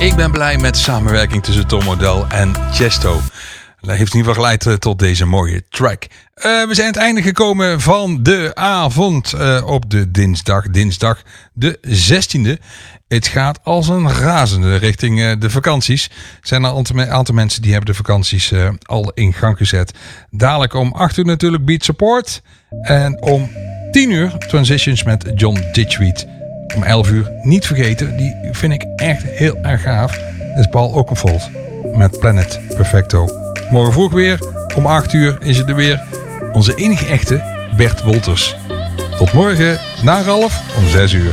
Ik ben blij met de samenwerking tussen Tom Odell en Tiesto. Dat heeft in ieder geval geleid tot deze mooie track. We zijn aan het einde gekomen van de avond op de dinsdag de 16e. Het gaat als een razende richting de vakanties. Er zijn al een aantal mensen die hebben de vakanties al in gang gezet. Dadelijk om 8 uur natuurlijk Beat Support. En om 10 uur Transitions met John Ditchweed. Om 11 uur niet vergeten, die vind ik echt heel erg gaaf. Dat is Paul Oakenfold met Planet Perfecto. Morgen vroeg weer, om 8 uur is het er weer. Onze enige echte Bert Wolters. Tot morgen, na Ralf, om 6 uur.